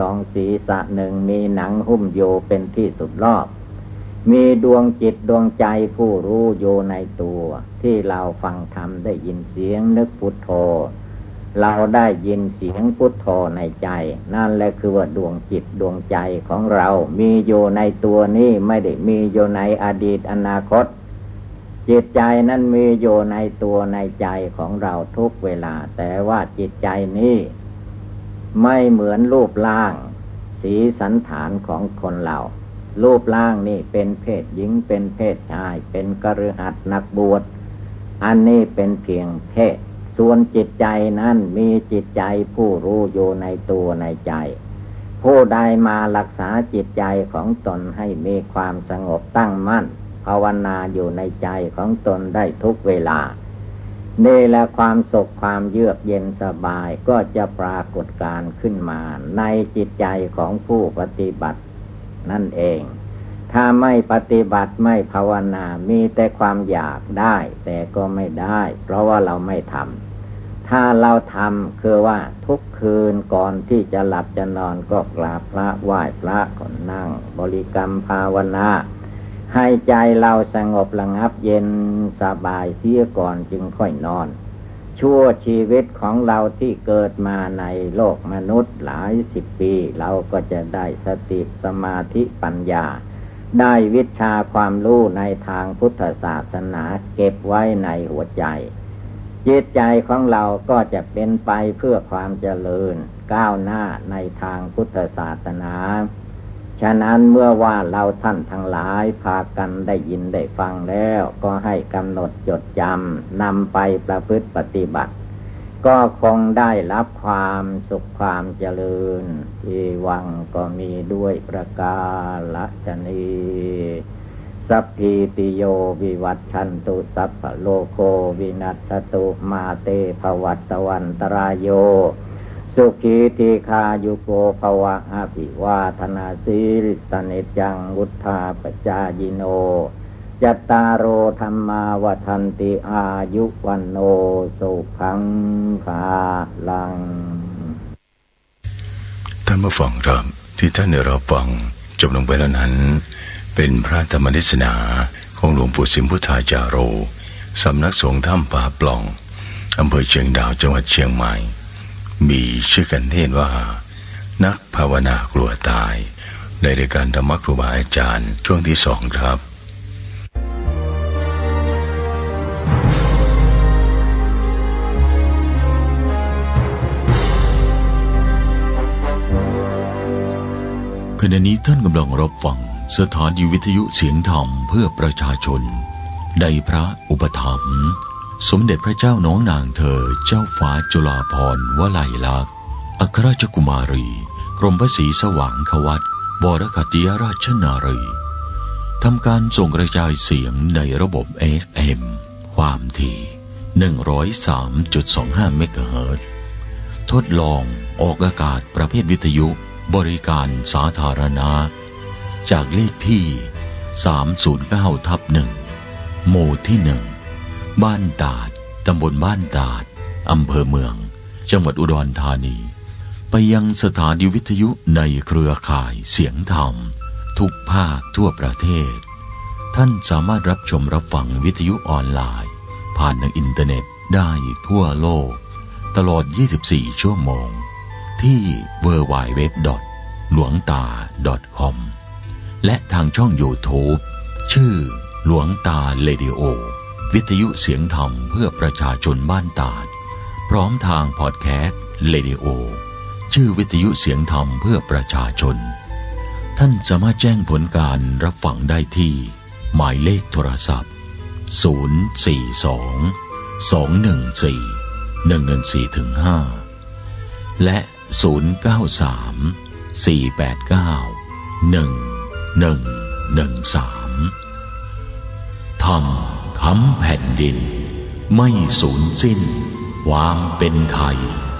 องศีรษะหนึ่งมีหนังหุ้มโยเป็นที่สุดรอบมีดวงจิตดวงใจผู้รู้อยู่ในตัวที่เราฟังธรรมได้ยินเสียงนึกพุทโธเราได้ยินเสียงพุทโธในใจนั่นแหละคือว่าดวงจิตดวงใจของเรามีอยู่ในตัวนี้ไม่ได้มีอยู่ในอดีตอนาคตจิตใจนั้นมีอยู่ในตัวในใจของเราทุกเวลาแต่ว่าจิตใจนี้ไม่เหมือนรูปร่างสีสันฐานของคนเรารูปร่างนี่เป็นเพศหญิงเป็นเพศชายเป็นคฤหัสถ์นักบวชอันนี้เป็นเพียงเพศส่วนจิตใจนั้นมีจิตใจผู้รู้อยู่ในตัวในใจผู้ใดมารักษาจิตใจของตนให้มีความสงบตั้งมั่นภาวนาอยู่ในใจของตนได้ทุกเวลานี่แหละความสุขความเยือกเย็นสบายก็จะปรากฏการขึ้นมาในจิตใจของผู้ปฏิบัตินั่นเองถ้าไม่ปฏิบัติไม่ภาวนามีแต่ความอยากได้แต่ก็ไม่ได้เพราะว่าเราไม่ทำถ้าเราทำคือว่าทุกคืนก่อนที่จะหลับจะนอนก็กราบพระไหว้พระก่อนนั่งบริกรรมภาวนาให้ใจเราสงบระงับเย็นสบายเสียก่อนจึงค่อยนอนชั่วชีวิตของเราที่เกิดมาในโลกมนุษย์หลายสิบปีเราก็จะได้สติสมาธิปัญญาได้วิชาความรู้ในทางพุทธศาสนาเก็บไว้ในหัวใจจิตใจของเราก็จะเป็นไปเพื่อความเจริญก้าวหน้าในทางพุทธศาสนาฉะนั้นเมื่อว่าเราท่านทั้งหลายพากันได้ยินได้ฟังแล้วก็ให้กำหนดจดจำนำไปประพฤติปฏิบัติก็คงได้รับความสุขความเจริญที่หวังก็มีด้วยประกาศนีสัพพิติโยวิวัชชันตุสัพพะโลโกวินัสสตุมาเตภวัตวันตรายโยสุขีทีคายุโกภวะอภิวาทนาสีริสเนจังวุธาปจายิโนจัตตารโอธรรมาวัฏันติอายุวันโนสุขังภาลังท่านผู้ฟังครับที่ท่านได้รับฟังจบลงไปแล้วนั้นเป็นพระธรรมเทศนาของหลวงปู่สิมพุทธาจาโรสำนักสงฆ์ถ้ำป่าปล่องอำเภอเชียงดาวจังหวัดเชียงใหม่มีชื่อกันเทศว่านักภาวนากลัวตายในรายการธรรมะครูบาอาจารย์ช่วงที่2ครับขณะนี้ท่านกำลังรับฟังสถานีวิทยุเสียงธรรมเพื่อประชาชนในพระอุปถัมภ์สมเด็จพระเจ้าน้องนางเธอเจ้าฟ้าจุฬาภรณ์วลัยลักษณ์อัครราชกุมารีกรมพระศรีสว่างควัตรวรคัตติยราชนารีทำการส่งกระจายเสียงในระบบ FM ความถี่ 103.25 เมกะเฮิรตซ์ทดลองออกอากาศประเภทวิทยุบริการสาธารณะจากเลขที่ 309/1 หมู่ที่ 1 บ้านตาดตำบลบ้านตาดอำเภอเมืองจังหวัดอุดรธานีไปยังสถานีวิทยุในเครือข่ายเสียงธรรมทุกภาคทั่วประเทศท่านสามารถรับชมรับฟังวิทยุออนไลน์ผ่านทางอินเทอร์เน็ตได้ทั่วโลกตลอด 24 ชั่วโมงที่ www.lwangta.com และทางช่อง YouTube ชื่อหลวงตาเรดิโอวิทยุเสียงธรรมเพื่อประชาชนบ้านตาดพร้อมทางพอดแคสต์เรดิโอชื่อวิทยุเสียงธรรมเพื่อประชาชนท่านสามารถแจ้งผลการรับฟังได้ที่หมายเลขโทรศัพท์042-214-114-5และ093-489-1113ธรรมค้ำแผ่นดินไม่สูญสิ้นความเป็นไทย